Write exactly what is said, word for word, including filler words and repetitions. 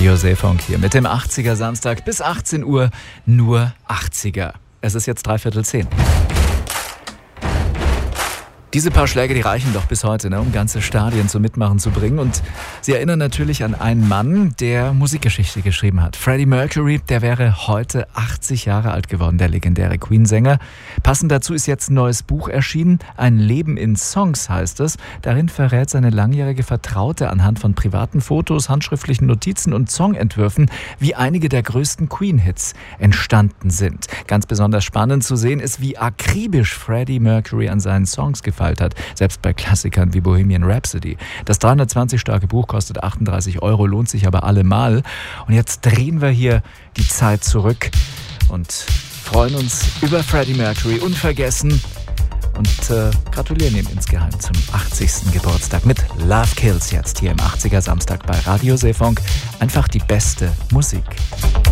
Radio Seefunk hier mit dem achtziger Samstag bis achtzehn Uhr nur achtziger. Es ist jetzt dreiviertel zehn. Diese paar Schläge, die reichen doch bis heute, ne, um ganze Stadien zum Mitmachen zu bringen. Und sie erinnern natürlich an einen Mann, der Musikgeschichte geschrieben hat. Freddie Mercury, der wäre heute achtzig Jahre alt geworden, der legendäre Queen-Sänger. Passend dazu ist jetzt ein neues Buch erschienen. Ein Leben in Songs heißt es. Darin verrät seine langjährige Vertraute anhand von privaten Fotos, handschriftlichen Notizen und Songentwürfen, wie einige der größten Queen-Hits entstanden sind. Ganz besonders spannend zu sehen ist, wie akribisch Freddie Mercury an seinen Songs gefeilt hat, selbst bei Klassikern wie Bohemian Rhapsody. Das dreihundertzwanzig starke Buch kostet achtunddreißig Euro, lohnt sich aber allemal. Und jetzt drehen wir hier die Zeit zurück und freuen uns über Freddie Mercury unvergessen und äh, gratulieren ihm insgeheim zum achtzigsten Geburtstag mit Love Kills jetzt hier im achtziger Samstag bei Radio Seefunk. Einfach die beste Musik.